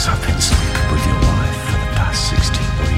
I've been sleeping with your wife for the past 16 weeks.